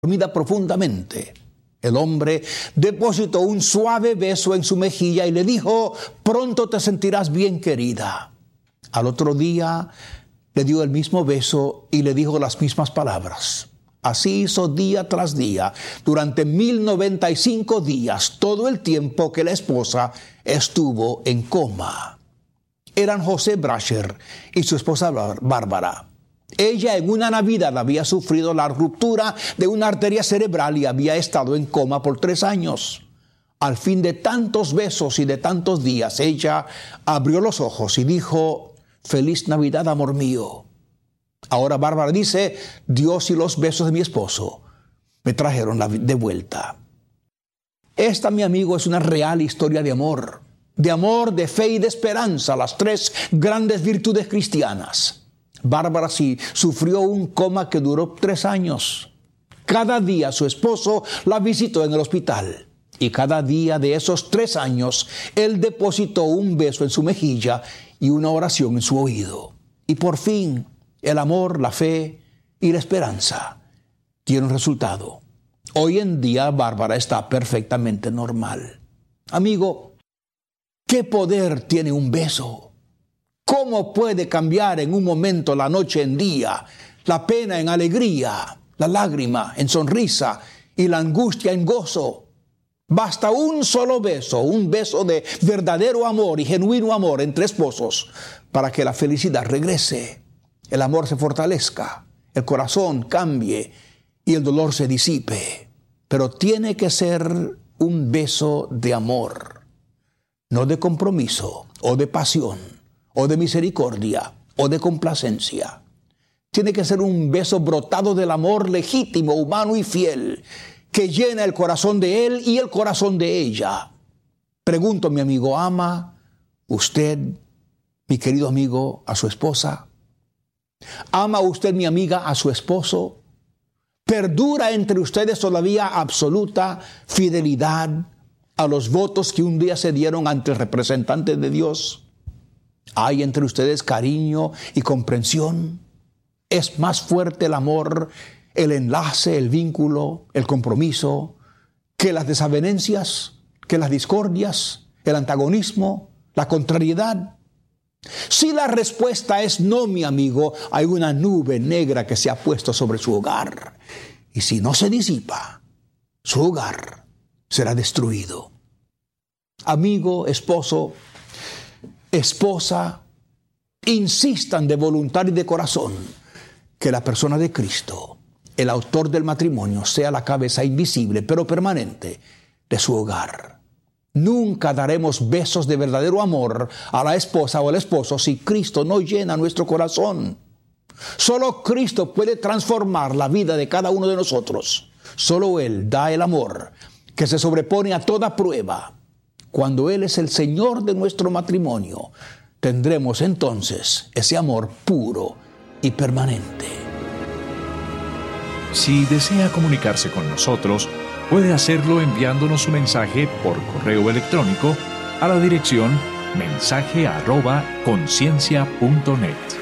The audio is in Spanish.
Dormida profundamente, el hombre depositó un suave beso en su mejilla y le dijo: pronto te sentirás bien, querida. Al otro día le dio el mismo beso y le dijo las mismas palabras. Así hizo día tras día, durante 1095 días, todo el tiempo que la esposa estuvo en coma. Eran José Brasher y su esposa Bárbara. Ella en una Navidad había sufrido la ruptura de una arteria cerebral y había estado en coma por 3 años. Al fin de tantos besos y de tantos días, ella abrió los ojos y dijo: feliz Navidad, amor mío. Ahora Bárbara dice: Dios y los besos de mi esposo me trajeron de vuelta. Esta, mi amigo, es una real historia de amor, de fe y de esperanza, las 3 grandes virtudes cristianas. Bárbara sí sufrió un coma que duró 3 años. Cada día su esposo la visitó en el hospital. Y cada día de esos 3 años, él depositó un beso en su mejilla y una oración en su oído. Y por fin, el amor, la fe y la esperanza dieron resultado. Hoy en día, Bárbara está perfectamente normal. Amigo, ¿qué poder tiene un beso? ¿Cómo puede cambiar en un momento la noche en día, la pena en alegría, la lágrima en sonrisa y la angustia en gozo? Basta un solo beso, un beso de verdadero amor y genuino amor entre esposos para que la felicidad regrese, el amor se fortalezca, el corazón cambie y el dolor se disipe. Pero tiene que ser un beso de amor, no de compromiso o de pasión, o de misericordia, o de complacencia. Tiene que ser un beso brotado del amor legítimo, humano y fiel, que llena el corazón de él y el corazón de ella. Pregunto, mi amigo, ¿ama usted, mi querido amigo, a su esposa? ¿Ama usted, mi amiga, a su esposo? ¿Perdura entre ustedes todavía absoluta fidelidad a los votos que un día se dieron ante el representante de Dios? ¿Hay entre ustedes cariño y comprensión? ¿Es más fuerte el amor, el enlace, el vínculo, el compromiso, que las desavenencias, que las discordias, el antagonismo, la contrariedad? Si la respuesta es no, mi amigo, hay una nube negra que se ha puesto sobre su hogar. Y si no se disipa, su hogar será destruido. Amigo, esposo, esposa, insistan de voluntad y de corazón que la persona de Cristo, el autor del matrimonio, sea la cabeza invisible pero permanente de su hogar. Nunca daremos besos de verdadero amor a la esposa o al esposo si Cristo no llena nuestro corazón. Solo Cristo puede transformar la vida de cada uno de nosotros. Solo Él da el amor que se sobrepone a toda prueba. Cuando Él es el Señor de nuestro matrimonio, tendremos entonces ese amor puro y permanente. Si desea comunicarse con nosotros, puede hacerlo enviándonos un mensaje por correo electrónico a la dirección mensaje@conciencia.net.